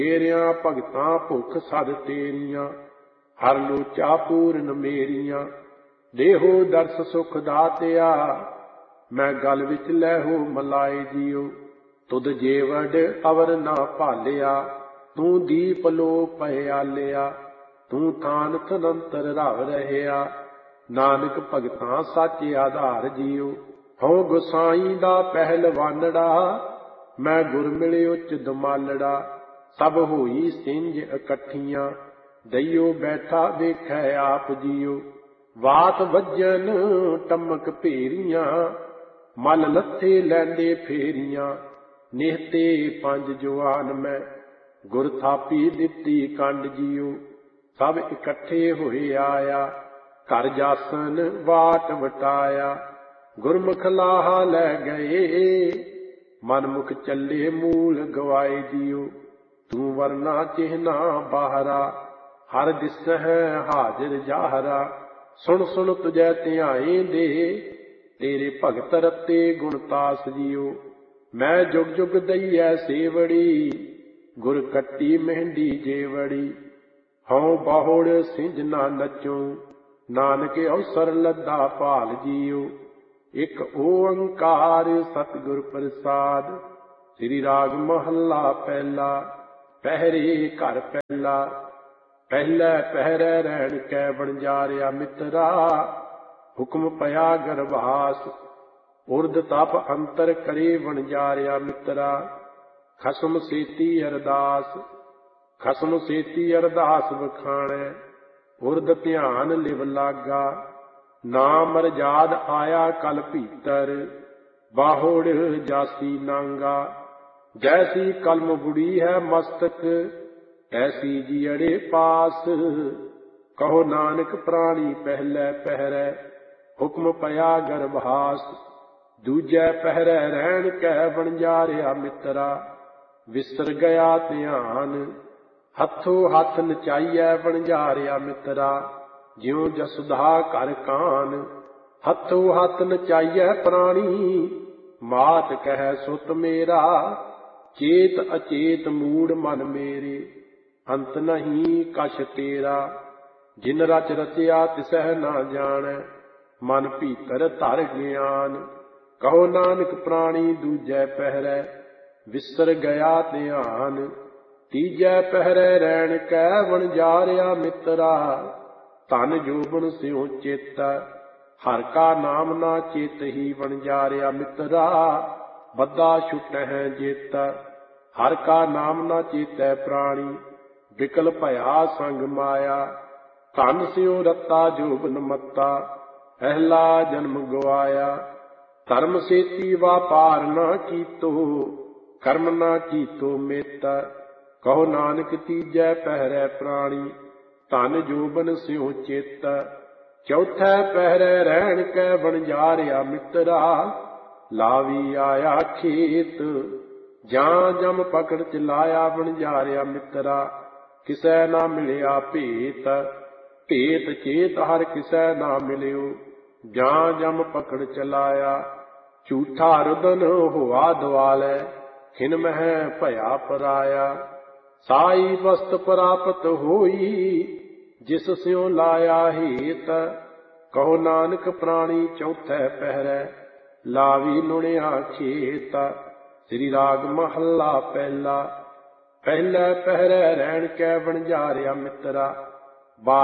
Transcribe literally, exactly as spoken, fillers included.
ਤੇਰਿਆਂ ਭਗਤਾਂ ਭੁੱਖ ਸਦ ਤੇਰੀਆਂ, ਹਰ ਲੋਚਾ ਪੂਰਨ ਮੇਰੀਆਂ। ਦੇਹੋ ਦਰਸ ਸੁਖ ਦਾਤਿਆ, ਮੈਂ ਗਲ ਵਿੱਚ ਲੈਹੋ ਮਲਾਏ ਜੀਓ। ਤੁਧ ਜੇਵੜ ਅਵਰ ਨਾ ਭਾਲਿਆ, ਤੂੰ ਦੀਪ ਲੋ ਪਿਆਲਿਆ। ਤੂੰ ਥਾਨ ਤਨੰਤਰ ਰਵ ਰਹਿਆ, ਨਾਨਕ ਭਗਤਾਂ ਸੱਚ ਆਧਾਰ ਜੀਓ। ਹਉ ਗੁਸਾਈ ਦਾ ਪਹਿਲਵਾਨੜਾ, ਮੈਂ ਗੁਰ ਮਿਲੇ ਉੱਚ ਦਮਾਲੜਾ। ਸਭ ਹੋਈ ਸਿੰਜ ਇਕੱਠੀਆਂ, ਦਈਓ ਬੈਠਾ ਵੇਖੈ ਆਪ ਜੀਓ। ਵਾਤ ਵੱਜਨ ਟਮਕ ਭੇਰੀਆਂ, ਮਲ ਲੱਥੇ ਲੈਂਦੇ ਫੇਰੀਆਂ। ਨਿਹਤੇ ਪੰਜ ਜਵਾਨ ਮੈਂ, ਗੁਰ ਥਾਪੀ ਦਿੱਤੀ ਕੰਡ ਜੀਓ। ਸਭ ਇਕੱਠੇ ਹੋਏ ਆਇਆ, ਘਰ ਜਾਸਨ ਵਾਟ ਵਟਾਇਆ। ਗੁਰਮੁਖ ਲਾਹਾ ਲੈ ਗਏ, ਮਨਮੁਖ ਚੱਲੇ ਮੂਲ ਗਵਾਏ ਜੀਓ। ਤੂੰ ਵਰਨਾ ਚਿਹਨਾ ਬਾਹਰਾ, ਹਰ ਦਿਸਹਿ ਹਾਜ਼ਰ ਜਾਹਰਾ। ਸੁਣ ਸੁਣ ਤੁਝੈ ਧਿਆਏ ਦੇ, ਤੇਰੇ ਭਗਤ ਰਤੇ ਗੁਣਤਾਸ ਜੀਓ। ਮੈਂ ਜੁਗ ਜੁਗ ਦਈਐ ਸੇਵੜੀ, ਗੁਰ ਕੱਟੀ ਮਹਿੰਦੀ ਜੇਵੜੀ। ਹਉ ਬਾਹੁੜ ਸਿੰਜ ਨਾ ਨਚੂੰ, ਨਾਨਕ ਅਵਸਰ ਲੱਦਾ ਭਾਲ ਜੀਓ। ਇੱਕ ਓੰਕਾਰ ਸਤਿਗੁਰ ਪ੍ਰਸਾਦ, ਸ੍ਰੀ ਰਾਗ ਮਹੱਲਾ ਪਹਿਲਾ। ਪਹਿਰੇ ਘਰ ਪਹਿਲਾ। ਪਹਿਲੇ ਪਹਿਰੇ ਰਹਿਣ ਕੈ ਵਣਜਾਰਿਆ ਮਿੱਤਰਾ, ਹੁਕਮ ਪਿਆ ਗਰਭਾਸ। ਉਰਦ ਤਪ ਅੰਤਰ ਕਰੇ ਵਣਜਾਰਿਆ ਮਿੱਤਰਾ, ਖਸਮ ਸੇਤੀ ਅਰਦਾਸ। ਖਸਮ ਸੇਤੀ ਅਰਦਾਸ ਵਖਾਣੈ, ਉਰਦ ਧਿਆਨ ਲਿਵ ਲਾਗਾ। ਨਾਮ ਮਰਜਾਦ ਆਇਆ ਕਲ ਭੀਤਰ, ਬਾਹੁੜ ਜਾਸੀ ਨਾਂਗਾ। ਜੈਸੀ ਕਲਮ ਬੁੜੀ ਹੈ ਮਸਤਕ, ਐਸੀ ਜੀਅੜੇ ਪਾਸ। ਕਹੋ ਨਾਨਕ ਪ੍ਰਾਣੀ ਪਹਿਲੇ ਪਹਿਰੈ, ਹੁਕਮ ਪਿਆ ਗਰਭਾਸ। ਦੂਜੈ ਪਹਿਰੈ ਰਹਿਣ ਕੈ ਵਣਜਾਰਿਆ ਮਿੱਤਰਾ, ਵਿਸਰ ਗਿਆ ਧਿਆਨ। ਹੱਥੋ ਹੱਥ ਨਚਾਈਐ ਵਣਜਾਰਿਆ ਮਿੱਤਰਾ, ਜਿਉ ਜਸੁਧਾ ਘਰ ਕਾਨ। ਹੱਥੋ ਹੱਥ ਨਚਾਈਐ ਪ੍ਰਾਣੀ, ਮਾਤ ਕਹਿ ਸੁਤ ਮੇਰਾ। ਚੇਤ ਅਚੇਤ ਮੂੜ ਮਨ ਮੇਰੇ, ਅੰਤ ਨਹੀਂ ਕਛ ਤੇਰਾ। ਜਿਨ ਰਚ ਰਚਿਆ ਤਿਸਹਿ ਨਾ ਜਾਣੈ, ਮਨ ਭੀਤਰ ਧਰ ਗਿਆਨ। ਕਹੋ ਨਾਨਕ ਪ੍ਰਾਣੀ ਦੂਜੈ ਪਹਿਰੈ, ਵਿਸਰ ਗਿਆ ਧਿਆਨ। ਤੀਜੈ ਪਹਿਰੈ ਰਹਿਣ ਕੈ ਵਣਜਾਰਿਆ ਮਿੱਤਰਾ, ਧਨ ਜੋਬਨ ਸਿਉ ਚਿੱਤ। ਹਰ ਕਾ ਨਾਮ ਨਾ ਚੇਤਹੀ ਵਣਜਾਰਿਆ ਮਿੱਤਰਾ, ਬੱਧਾ ਛੁਟਹਿ ਜਿੱਤ। ਹਰ ਕਾ ਨਾਮ ਨਾ ਚੇਤੈ ਪ੍ਰਾਣੀ, ਵਿਕਲ ਭਇਆ ਸੰਗ ਮਾਇਆ। ਧਨ ਸਿਉ ਰਤਾ ਜੋਬਨ ਮੱਤਾ, ਪਹਿਲਾ ਜਨਮ ਗਵਾਇਆ। ਧਰਮ ਸੇਤੀ ਵਾਪਾਰ ਨਾ ਕੀਤੋ, ਕਰਮ ਨਾ ਕੀਤੋ ਮਿੱਤ। ਕਹੋ ਨਾਨਕ ਤੀਜੈ ਪਹਿਰੈ ਪ੍ਰਾਣੀ, ਧਨ ਜੋਬਨ ਸਿਉ ਚਿੱਤ। ਚੌਥੈ ਪਹਿਰੈ ਰਹਿਣ ਕੈ ਵਣਜਾਰਿਆ ਮਿੱਤਰਾ, ਲਾਵੀ ਆਇਆ ਖੇਤ। ਜਾਂ ਜਮ ਪਕੜ ਚਲਾਇਆ ਵਣਜਾਰਿਆ ਮਿੱਤਰਾ, ਕਿਸੈ ਨਾ ਮਿਲਿਆ ਭੇਤ। ਭੇਤ ਚੇਤ ਹਰ ਕਿਸੈ ਨਾ ਮਿਲਿਓ, ਜਾਂ ਜਮ ਪਕੜ ਚਲਾਇਆ। ਝੂਠਾ ਰੁਦਨ ਹੋਆ ਦੁਆਲੈ, ਖਿਨ ਮਹਿ ਭਇਆ ਪਰਾਇਆ। ਸਾਈ ਵਸਤ ਪ੍ਰਾਪਤ ਹੋਈ, ਜਿਸ ਸਿਉ ਲਾਇਆ ਹੇਤ। ਕਹੋ ਨਾਨਕ ਪ੍ਰਾਣੀ ਚੌਥੈ ਪਹਿਰੈ, ਲਾਵੀ ਲੁਣਿਆ ਖੇਤ। ਸ੍ਰੀ ਰਾਗ ਮਹੱਲਾ ਪਹਿਲਾ। ਪਹਿਲੇ ਪਹਿਰੈ ਰਹਿਣ ਕੈ ਵਣਜਾਰਿਆ ਮਿੱਤਰਾ,